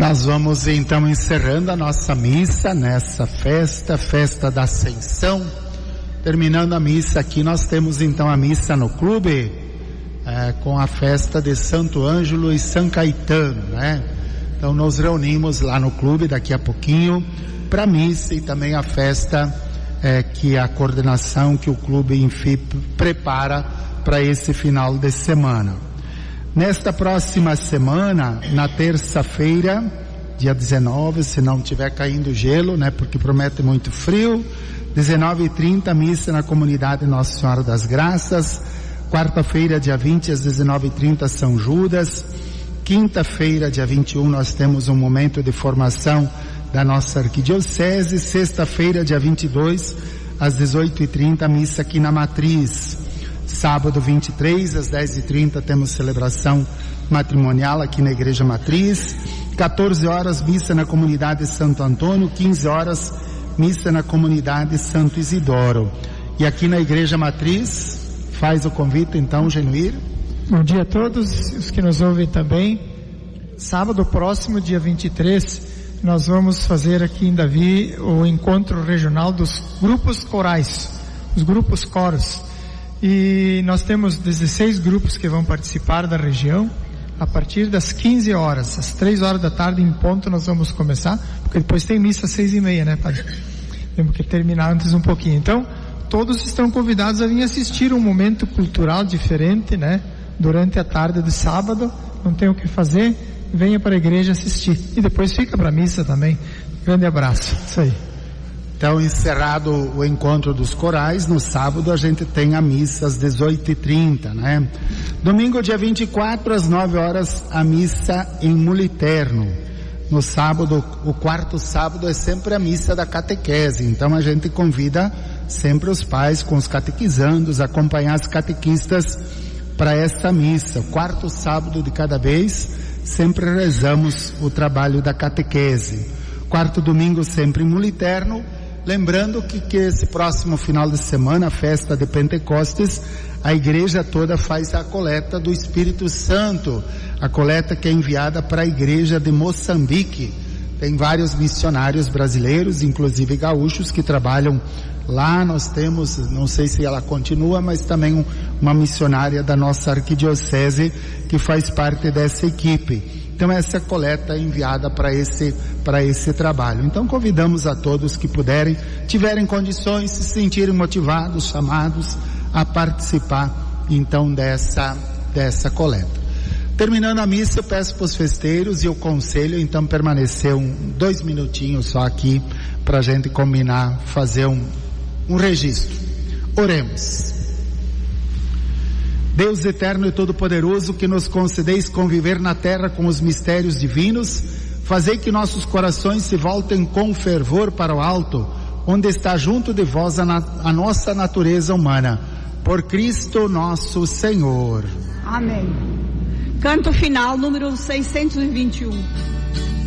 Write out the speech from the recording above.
Nós vamos então encerrando a nossa missa nessa festa da Ascensão. Terminando a missa aqui, nós temos então a missa no clube, com a festa de Santo Ângelo e São Caetano, né? Então nos reunimos lá no clube daqui a pouquinho para a missa e também a festa que a coordenação, que o clube enfim prepara para esse final de semana. Nesta próxima semana, na terça-feira, dia 19, se não tiver caindo gelo, né, porque promete muito frio, 19h30, missa na comunidade Nossa Senhora das Graças. Quarta-feira, dia 20, às 19h30, São Judas. Quinta-feira, dia 21, nós temos um momento de formação da nossa arquidiocese. Sexta-feira, dia 22, às 18h30, missa aqui na Matriz. Sábado 23, às 10h30, temos celebração matrimonial aqui na Igreja Matriz. 14 horas, missa na comunidade Santo Antônio. 15 horas, missa na comunidade Santo Isidoro. E aqui na Igreja Matriz, faz o convite então, Genuír. Bom dia a todos, os que nos ouvem também. Sábado próximo, dia 23, nós vamos fazer aqui em Davi o encontro regional dos grupos corais, os grupos coros. E nós temos 16 grupos que vão participar da região. A partir das 15 horas, às 3 horas da tarde em ponto, nós vamos começar, porque depois tem missa às 6h30, né, padre? Temos que terminar antes um pouquinho. Então, todos estão convidados a vir assistir um momento cultural diferente, né? Durante a tarde de sábado, não tem o que fazer, venha para a igreja assistir. E depois fica para a missa também. Grande abraço. Isso aí. Então, encerrado o encontro dos corais, no sábado a gente tem a missa às 18h30, né? Domingo, dia 24, às 9 horas, a missa em Muliterno. No sábado, o quarto sábado é sempre a missa da catequese, então a gente convida sempre os pais com os catequizandos, acompanhar as catequistas para esta missa. O quarto sábado de cada vez, sempre rezamos o trabalho da catequese. Quarto domingo sempre em Muliterno. Lembrando que esse próximo final de semana, a festa de Pentecostes, a igreja toda faz a coleta do Espírito Santo, a coleta que é enviada para a igreja de Moçambique. Tem vários missionários brasileiros, inclusive gaúchos, que trabalham lá. Nós temos, não sei se ela continua, mas também uma missionária da nossa arquidiocese que faz parte dessa equipe. Então essa coleta é enviada para esse trabalho. Então convidamos a todos que puderem, tiverem condições, se sentirem motivados, chamados a participar então dessa coleta. Terminando a missa, eu peço para os festeiros e o conselho então permanecer 2 minutinhos só aqui para a gente combinar, fazer um registro. Oremos. Deus eterno e todo-poderoso, que nos concedeis conviver na terra com os mistérios divinos, fazei que nossos corações se voltem com fervor para o alto, onde está junto de vós a nossa natureza humana. Por Cristo nosso Senhor. Amém. Canto final, número 621.